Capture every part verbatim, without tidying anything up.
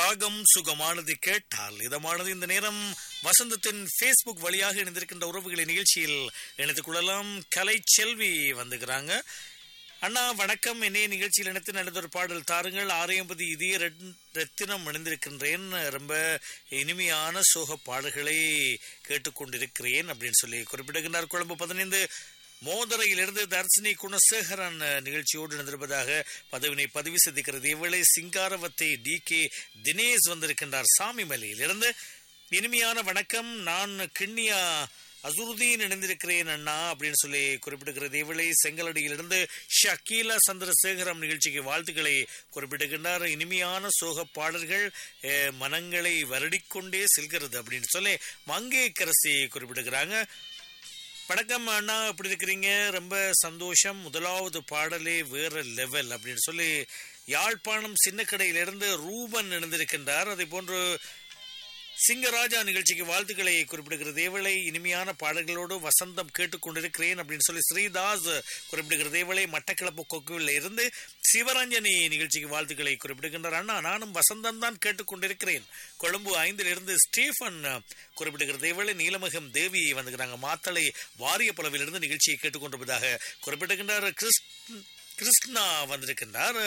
ராகம் சுகமானது கேட்டால் இதமானது. இந்த நேரம் வசந்தத்தின் Facebook வழியாக இணைந்திருக்கின்ற உறவுகளின் நிகழ்ச்சியில் இணைத்துக் கொள்ளலாம். கலை செல்வி வந்துக்கிறாங்க. அண்ணா வணக்கம், என்னைய நிகழ்ச்சியில் இணைத்து நடந்தொரு பாடல் தாருங்கள். ஆரையம்பதி இதய ரத்தினம் இணைந்திருக்கின்றேன். ரொம்ப இனிமையான சோக பாடல்களை கேட்டுக்கொண்டிருக்கிறேன் அப்படின்னு சொல்லி குறிப்பிடுகின்றார். கொழும்பு பதினைந்து மோதரையிலிருந்து தர்சினி குணசேகரன் நிகழ்ச்சியோடு இணைந்திருப்பதாக பதவினை பதிவு செய்திருக்கிறது. இவளை சிங்காரவத்தை டி கே தினேஷ் வந்திருக்கின்றார் சாமிமலையில் இருந்து. இனிமையான வணக்கம், நான் கிண்ணியா அசுருதீன் இணைந்திருக்கிறேன் அண்ணா அப்படின்னு சொல்லி குறிப்பிடுகிறது. இவளை செங்கலடியிலிருந்து ஷக்கீலா சந்திரசேகரம் நிகழ்ச்சிக்கு வாழ்த்துக்களை குறிப்பிடுகின்றார். இனிமையான சோக பாடல்கள் மனங்களை வருடிக்கொண்டே செல்கிறது அப்படின்னு சொல்லி மங்கேக்கரசி குறிப்பிடுகிறாங்க. வணக்கம் அண்ணா, எப்படி இருக்கிறீங்க? ரொம்ப சந்தோஷம். முதலாவது பாடலே வேற லெவல் அப்படின்னு சொல்லி யாழ்ப்பாணம் சின்னக்கடையிலிருந்து ரூபன் இணைந்திருக்கின்றார். அதே போன்று சிங்கராஜா நிகழ்ச்சிக்கு வாழ்த்துக்களை குறிப்பிடுகிறது. தேவளை இனிமையான பாடல்களோடு வசந்தம் கேட்டுக்கொண்டிருக்கிறேன் அப்படின்னு சொல்லி ஸ்ரீதாஸ் குறிப்பிடுகிறது. தேவளை மட்டக்களப்பு கொக்குவில் இருந்து சிவரஞ்சனி நிகழ்ச்சிக்கு வாழ்த்துக்களை குறிப்பிடுகின்றார். அண்ணா நானும் வசந்தம் தான் கேட்டுக்கொண்டிருக்கிறேன். கொழும்பு ஐந்தில் இருந்து ஸ்டீஃபன் குறிப்பிடுகிறது. தேவளை நீலமகம் தேவி வந்துக்கிறாங்க. மாத்தளை வாரியப்பளவில் இருந்து நிகழ்ச்சியை கேட்டுக்கொண்டிருப்பதாக குறிப்பிடுகின்றார். கிருஷ்ணா வந்திருக்கின்றார்.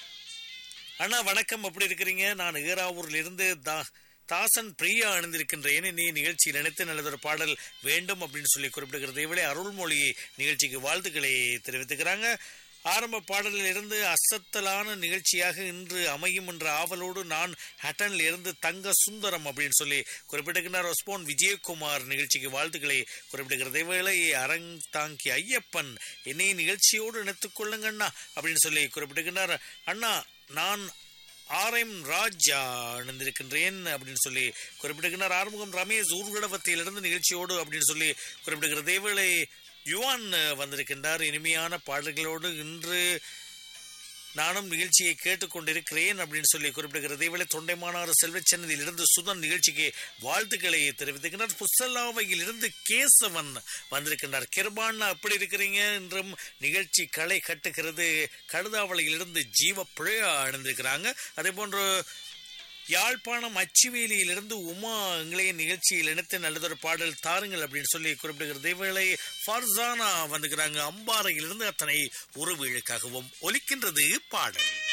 அண்ணா வணக்கம், எப்படி இருக்கிறீங்க? நான் ஈராவூரில் இருந்து தா தாசன் பிரியா அணிந்திருக்கின்றேன். நீ நிகழ்ச்சியில் நினைத்து நல்லதொரு பாடல் வேண்டும் அப்படின்னு சொல்லி குறிப்பிடுகிறது. இவளே அருள்மொழி நிகழ்ச்சிக்கு வாழ்த்துக்களை தெரிவித்துக்கிறாங்க. ஆரம்ப பாடலில் இருந்து அசத்தலான நிகழ்ச்சியாக இன்று அமையும் என்ற ஆவலோடு நான் ஹட்டனில் இருந்து தங்க சுந்தரம் அப்படின்னு சொல்லி குறிப்பிடுகின்றார். ஒஸ்போன் விஜயகுமார் நிகழ்ச்சிக்கு வாழ்த்துக்களை குறிப்பிடுகிறது. இவளை அரங்தாங்கி ஐயப்பன் என்னை நிகழ்ச்சியோடு இணைத்துக் கொள்ளுங்க அண்ணா அப்படின்னு சொல்லி குறிப்பிடுகின்றார். அண்ணா நான் ஆர்எம் ராஜா இணைந்திருக்கின்றேன் அப்படின்னு சொல்லி குறிப்பிடுகின்றார். ஆறுமுகம் ரமேஷ் ஊர்கடவத்திலிருந்து நிகழ்ச்சியோடு அப்படின்னு சொல்லி குறிப்பிடுகிறது. இவளை யுவான் வந்திருக்கின்றார். இனிமையான பாடல்களோடு இன்று நானும் நிகழ்ச்சியை கேட்டுக்கொண்டிருக்கிறேன் அப்படின்னு சொல்லி குறிப்பிடுகிறது. இவளை தொண்டைமானாறு செல்வச்சன்னதியில் இருந்து சுதன் நிகழ்ச்சிக்கு வாழ்த்துக்களை தெரிவித்துக்கின்றார். புசல்லாவையில் இருந்து கேசவன் வந்திருக்கின்றார். கிருபான் அப்படி இருக்கிறீங்க என்றும் நிகழ்ச்சி களை கட்டுகிறது. கழுதாவளையில் இருந்து ஜீவ பிழையா அணிந்திருக்கிறாங்க. அதே போன்று யாழ்ப்பாணம் அச்சுவேலியிலிருந்து உமா எங்களைய நிகழ்ச்சியில் இணைத்து நல்லதொரு பாடல் தாருங்கள் அப்படின்னு சொல்லி குறிப்பிடுகிறது. இவளை ஃபர்சானா வந்துக்கிறாங்க. அம்பாறையிலிருந்து அத்தனை உறவுகளுக்காகவும் ஒலிக்கின்றது பாடல்.